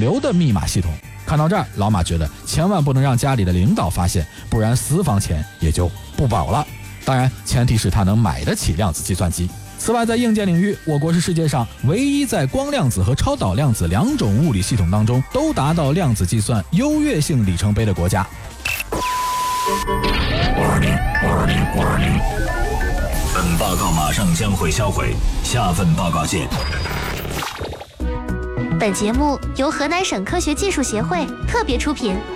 流的密码系统。看到这儿，老马觉得千万不能让家里的领导发现，不然私房钱也就不保了。当然，前提是他能买得起量子计算机。此外，在硬件领域，我国是世界上唯一在光量子和超导量子两种物理系统当中都达到量子计算优越性里程碑的国家。 本报告马上将会销毁，下份报告见。 本节目由河南省科学技术协会特别出品。